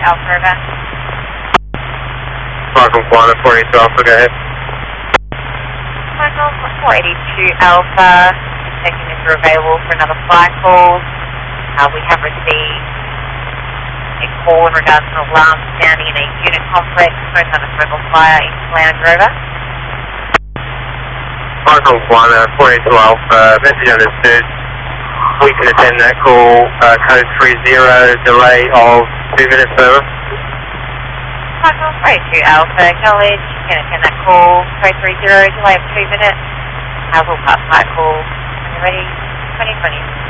Alpha, over. Michael 482 Alpha, go ahead. Michael 482 Alpha, checking if you're available for another flight call. We have received a call in regards to an alarm sounding in a unit complex, most on a thermal fire in Lounge Rover. Michael 482 Alpha, message understood. We can attend that call, code 30, delay of 2 minutes over. Michael 482 Alpha, acknowledge, you can attend that call, code 30, delay of 2 minutes. We'll pass flight call when you're ready, 2020.